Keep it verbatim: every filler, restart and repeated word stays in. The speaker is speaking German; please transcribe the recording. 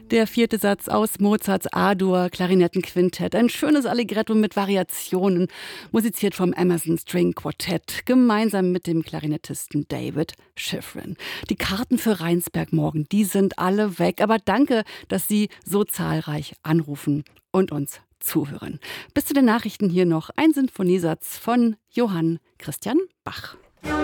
Der vierte Satz aus Mozarts A-Dur Klarinettenquintett. Ein schönes Allegretto mit Variationen, musiziert vom Emerson String Quartett, gemeinsam mit dem Klarinettisten David Schifrin. Die Karten für Rheinsberg morgen, die sind alle weg. Aber danke, dass Sie so zahlreich anrufen und uns zuhören. Bis zu den Nachrichten hier noch ein Sinfoniesatz von Johann Christian Bach.